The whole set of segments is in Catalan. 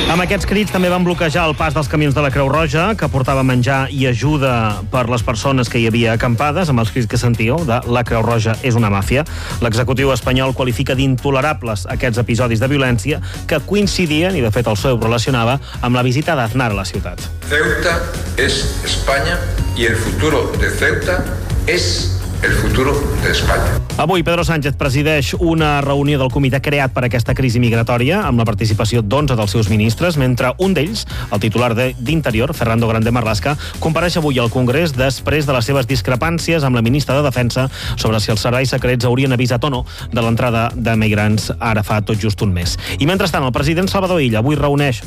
Amb aquests crits també van bloquejar el pas dels camions de la Creu Roja, que portava menjar i ajuda per les persones que hi havia acampades, amb els crits que sentíeu de la Creu Roja és una màfia. L'executiu espanyol qualifica d'intolerables aquests episodis de violència que coincidien, i de fet el PSOE ho relacionava, amb la visita d'Aznar a la ciutat. Ceuta és Espanya i el futuro de Ceuta és el futuro de Espanya. Avui Pedro Sánchez presideix una reunió del comitè creat per aquesta crisi migratòria amb la participació d'11 dels seus ministres, mentre un d'ells, el titular d'Interior, Fernando Grande Marlaska, compareix avui al Congrés després de les seves discrepàncies amb la ministra de Defensa sobre si els serveis secrets haurien avisat o no de l'entrada de migrants ara fa tot just un mes. I mentrestant, el president Salvador Illa avui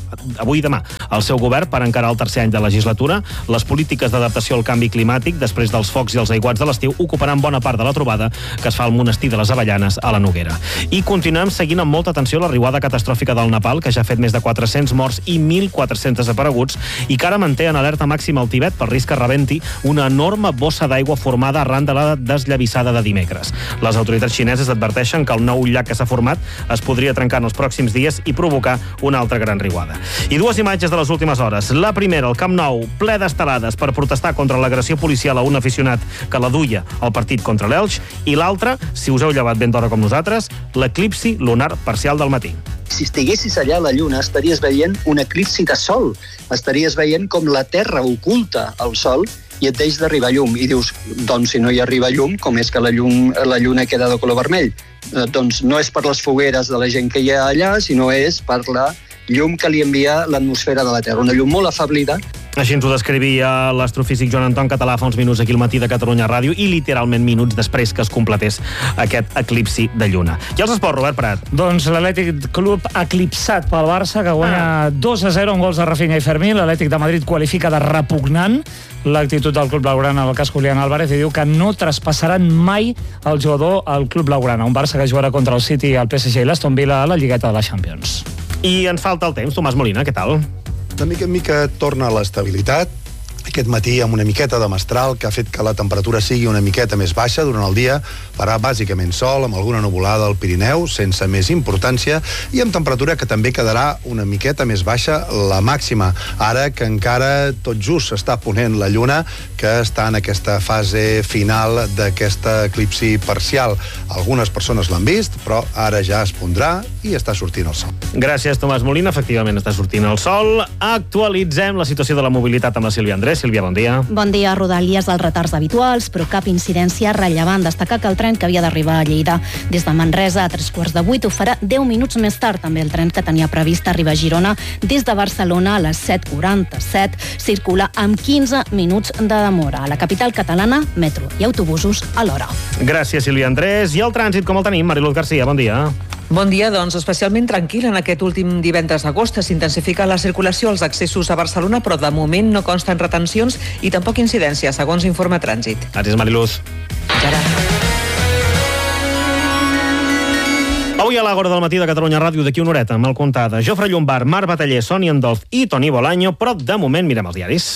i demà el seu govern per encarar el tercer any de legislatura. Les polítiques d'adaptació al canvi climàtic després dels focs i els aiguats de l'estiu ocuparan bona part de la trobada que es fa al monestir de les Avellanes a la Noguera. I continuem seguint amb molta atenció la riuada catastròfica del Nepal, que ja ha fet més de 400 morts i 1.400 desapareguts i que ara manté en alerta màxima al Tibet per risc que rebenti una enorme bossa d'aigua formada arran de la desllavissada de dimecres. Les autoritats xineses adverteixen que el nou llac que s'ha format es podria trencar en els pròxims dies i provocar una altra gran riuada. I dues imatges de les últimes hores. La primera, el Camp Nou, ple d'estelades per protestar contra l'agressió policial a un aficionat que la duia al partit contra l'Elx, i l'altra, si us heu llevat ben d'hora com nosaltres, l'eclipsi lunar parcial del matí. Si estiguessis allà a la Lluna estaries veient un eclipsi de sol, estaries veient com la Terra oculta el sol i et deix d'arribar llum. I dius, doncs si no hi arriba llum, com és que la Lluna queda de color vermell? Doncs no és per les fogueres de la gent que hi ha allà, sinó és per la llum que li envia l'atmosfera de la Terra. Una llum molt afablida. Així ens ho descrivia l'astrofísic Joan Anton Català fa uns minuts aquí al matí de Catalunya Ràdio i literalment minuts després que es completés aquest eclipsi de lluna. I els esports, Robert Prat? Doncs l'Atlètic Club eclipsat pel Barça, que guanya 2-0 amb gols de Rafinha i Fermín. L'Atlètic de Madrid qualifica de repugnant l'actitud del Club Blaugrana al cas Julián Álvarez i diu que no traspassaran mai el jugador al Club Blaugrana. Un Barça que jugarà contra el City, el PSG i l'Aston Villa a la Lligueta de la Champions. I ens falta el temps. Tomàs Molina, què tal? De mica en mica torna l'estabilitat. Aquest matí amb una miqueta de mestral que ha fet que la temperatura sigui una miqueta més baixa durant el dia. Farà bàsicament sol, amb alguna nuvolada al Pirineu, sense més importància, i amb temperatura que també quedarà una miqueta més baixa la màxima. Ara que encara tot just s'està ponent la lluna, que està en aquesta fase final d'aquesta eclipsi parcial. Algunes persones l'han vist, però ara ja es pondrà i està sortint el sol. Gràcies, Tomàs Molina. Efectivament, està sortint el sol. Actualitzem la situació de la mobilitat amb la Sílvia Andrés. Sílvia, bon dia. Bon dia. Rodalies dels retards habituals, però cap incidència rellevant. Destacar que el tren que havia d'arribar a Lleida des de Manresa a 7:45 ho farà 10 minuts més tard. També el tren que tenia previst arribar a Girona des de Barcelona a les 7:47 circula amb 15 minuts de demora. A la capital catalana, metro i autobusos a l'hora. Gràcies, Sílvia Andrés. I el trànsit, com el tenim? Mariluz Garcia, bon dia. Bon dia, doncs especialment tranquil en aquest últim divendres d'agost. S'intensifica la circulació als accessos a Barcelona, però de moment no consten retencions i tampoc incidències, segons informa Trànsit. Gràcies, Mariluz. Avui a l'Àgora del matí de Catalunya Ràdio, d'aquí una horeta, mal comptada. Jofre Llombard, Marc Bataller, Sònia Andolf i Toni Bolaño, però de moment mirem els diaris.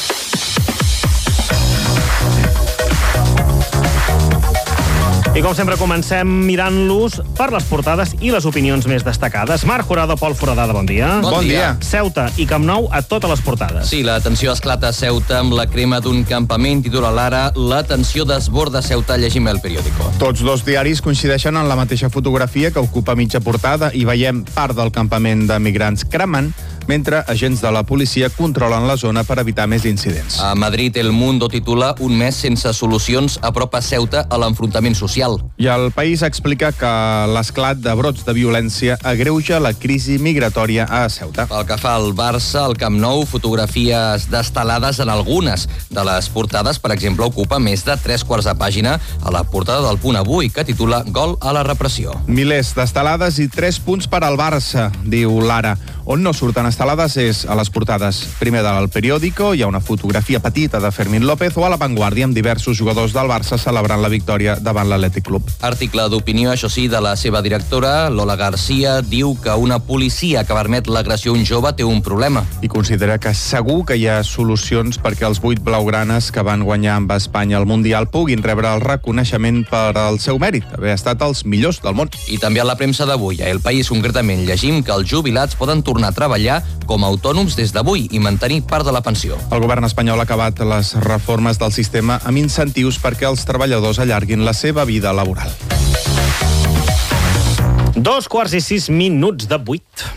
I com sempre comencem mirant-los per les portades i les opinions més destacades. Marc Jurado, Pol Foradada, bon dia. Bon dia. Ceuta i Camp Nou a totes les portades. Sí, la tensió esclata a Ceuta amb la crema d'un campament, titula l'Ara. La tensió desborda Ceuta, llegim El Periódico. Tots dos diaris coincideixen en la mateixa fotografia que ocupa mitja portada i veiem part del campament de migrants cremant mentre agents de la policia controlen la zona per evitar més incidents. A Madrid, El Mundo titula Un mes sense solucions apropa Ceuta a l'enfrontament social. I el País explica que l'esclat de brots de violència agreuja la crisi migratòria a Ceuta. Pel que fa al Barça, al Camp Nou, fotografies destelades en algunes de les portades. Per exemple, ocupa més de 3/4 de pàgina a la portada del Punt Avui, que titula Gol a la repressió. Milers d'estelades i 3 punts per al Barça, diu l'Ara. On no surten estelades és a les portades. Primer del Periódico hi ha una fotografia petita de Fermín López o a La Vanguardia amb diversos jugadors del Barça celebrant la victòria davant l'Atlètic Club. Article d'opinió, això sí, de la seva directora, Lola Garcia, diu que una policia que permet l'agressió a un jove té un problema. I considera que segur que hi ha solucions perquè els 8 blaugranes que van guanyar amb Espanya al Mundial puguin rebre el reconeixement per al seu mèrit, haver estat els millors del món. I també a la premsa d'avui, a El País concretament, llegim que els jubilats poden tornar a treballar com a autònoms des d'avui i mantenir part de la pensió. El govern espanyol ha acabat les reformes del sistema amb incentius perquè els treballadors allarguin la seva vida laboral. 2:06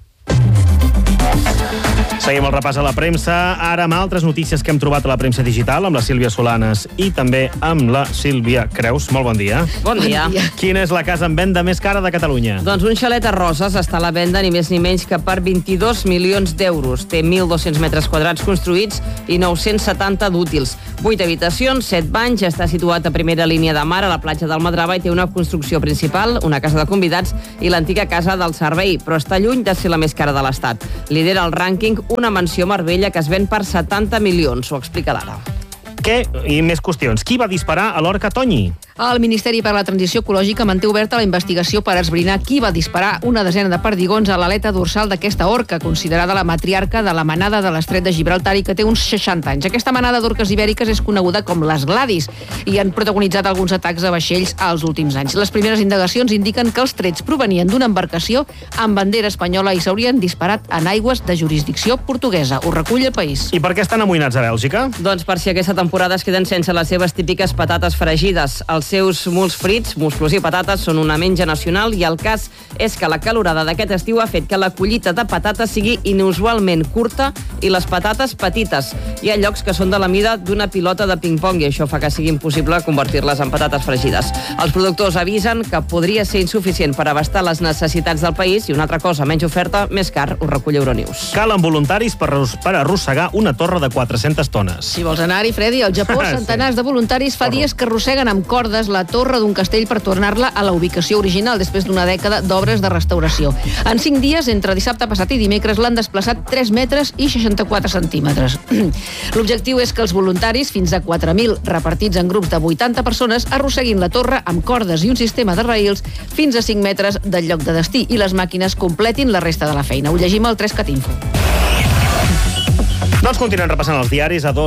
Seguim el repàs a la premsa, ara amb altres notícies que hem trobat a la premsa digital, amb la Sílvia Solanes i també amb la Sílvia Creus. Molt bon dia. Bon dia. Quina és la casa en venda més cara de Catalunya? Doncs un xalet a Roses està a la venda ni més ni menys que per 22 milions d'euros. Té 1.200 metres quadrats construïts i 970 d'útils. 8 habitacions, 7 banys, està situat a primera línia de mar a la platja del Madrava i té una construcció principal, una casa de convidats i l'antiga casa del servei, però està lluny de ser la més cara de l'Estat. Lidera el rànquing una mansió a Marbella que es ven per 70 milions, ho explica l'Ara. Què? I més qüestions. Qui va disparar a l'orca Tonyi? El Ministeri per a la Transició Ecològica manté oberta la investigació per esbrinar qui va disparar una desena de perdigons a l'aleta dorsal d'aquesta orca, considerada la matriarca de la manada de l'Estret de Gibraltar i que té uns 60 anys. Aquesta manada d'orques ibèriques és coneguda com les Gladys i han protagonitzat alguns atacs a vaixells als últims anys. Les primeres indagacions indiquen que els trets provenien d'una embarcació amb bandera espanyola i s'haurien disparat en aigües de jurisdicció portuguesa. Ho recull El País. I per què estan amoïnats a Bèlgica? Doncs per si aquesta temporada es queden sense les seves típiques patates fregides. Els seus muls frits, musclos i patates són una menja nacional i el cas és que la calorada d'aquest estiu ha fet que la collita de patates sigui inusualment curta i les patates petites. Hi ha llocs que són de la mida d'una pilota de ping-pong i això fa que sigui impossible convertir-les en patates fregides. Els productors avisen que podria ser insuficient per abastar les necessitats del país i una altra cosa, menys oferta, més car, ho recull Euronews. Calen voluntaris per arrossegar una torre de 400 tones. Si vols anar-hi, Freddy, al Japó, centenars de voluntaris fa dies que arrosseguen amb cordes la torre d'un castell per tornar-la a la ubicació original després d'una dècada d'obres de restauració. En 5 dies, entre dissabte passat i dimecres, l'han desplaçat 3 metres i 64 centímetres. L'objectiu és que els voluntaris, fins a 4.000 repartits en grups de 80 persones, arrosseguin la torre amb cordes i un sistema de rails fins a 5 metres del lloc de destí i les màquines completin la resta de la feina. Ho llegim al 3catinfo. Doncs continuem repassant els diaris a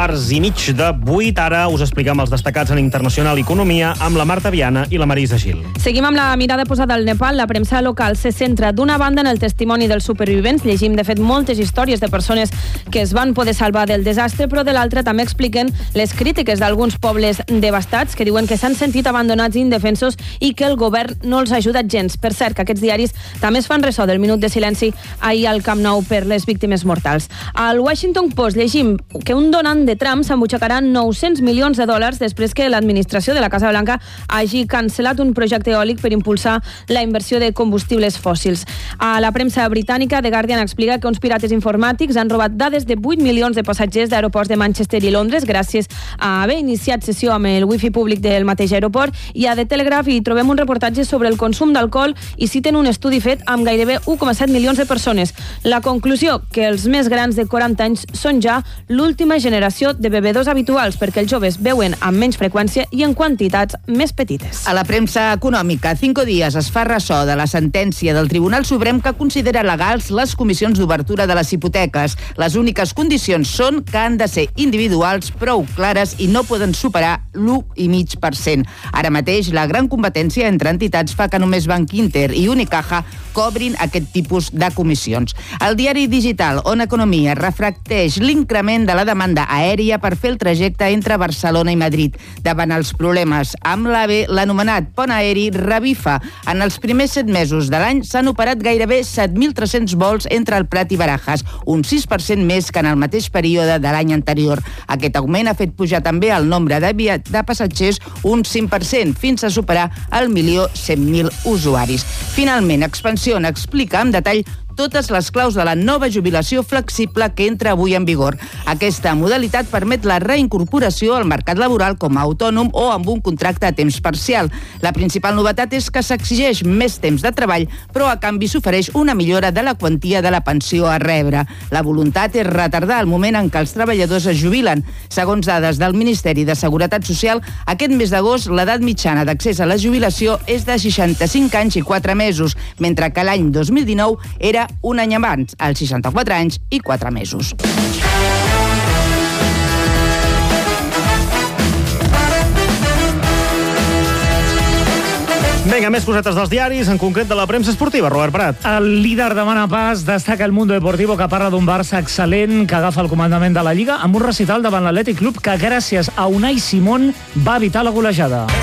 7:15. Ara us expliquem els destacats en internacional i economia amb la Marta Viana i la Marisa Gil. Seguim amb la mirada posada al Nepal. La premsa local se centra d'una banda en el testimoni dels supervivents. Llegim, de fet, moltes històries de persones que es van poder salvar del desastre, però de l'altra també expliquen les crítiques d'alguns pobles devastats que diuen que s'han sentit abandonats i indefensos i que el govern no els ha ajudat gens. Per cert, que aquests diaris també es fan ressò del minut de silenci ahir al Camp Nou per les víctimes mortals. Al Washington Post llegim que un donant de Trump s'embutxacarà 900 milions de dòlars després que l'administració de la Casa Blanca hagi cancel·lat un projecte eòlic per impulsar la inversió de combustibles fòssils. A la premsa britànica, The Guardian explica que uns pirates informàtics han robat dades de 8 milions de passatgers d'aeroports de Manchester i Londres gràcies a haver iniciat sessió amb el wifi públic del mateix aeroport, i a The Telegraph hi trobem un reportatge sobre el consum d'alcohol i citen un estudi fet amb gairebé 1,7 milions de persones. La conclusió, que els més grans de 40 anys són ja l'última generació de bevedors habituals perquè els joves beuen amb menys freqüència i en quantitats més petites. A la premsa econòmica, 5 dies es fa ressò de la sentència del Tribunal Suprem que considera legals les comissions d'obertura de les hipoteques. Les úniques condicions són que han de ser individuals, prou clares i no poden superar l'1,5%. Ara mateix, la gran competència entre entitats fa que només Banc Inter i Unicaja cobrin aquest tipus de comissions. El diari digital On Economia refracteix l'increment de la demanda aèria per fer el trajecte entre Barcelona i Madrid. Davant els problemes amb l'AVE, l'anomenat pont aeri revifa. En els primers 7 mesos de l'any s'han operat gairebé 7.300 vols entre el Prat i Barajas, un 6% més que en el mateix període de l'any anterior. Aquest augment ha fet pujar també el nombre de passatgers un 5%, fins a superar el 1.100.000 usuaris. Finalment, Expansión explica amb detall totes les claus de la nova jubilació flexible que entra avui en vigor. Aquesta modalitat permet la reincorporació al mercat laboral com a autònom o amb un contracte a temps parcial. La principal novetat és que s'exigeix més temps de treball, però a canvi s'ofereix una millora de la quantia de la pensió a rebre. La voluntat és retardar el moment en què els treballadors es jubilen. Segons dades del Ministeri de Seguretat Social, aquest mes d'agost l'edat mitjana d'accés a la jubilació és de 65 anys i 4 mesos, mentre que l'any 2019 era un any abans, als 64 anys i 4 mesos. Vinga, més cosetes dels diaris, en concret de la premsa esportiva. Robert Prat. El líder demana pas, destaca el Mundo Deportivo, que parla d'un Barça excel·lent que agafa el comandament de la Lliga amb un recital davant l'Atlètic Club que gràcies a Unai Simón va evitar la golejada.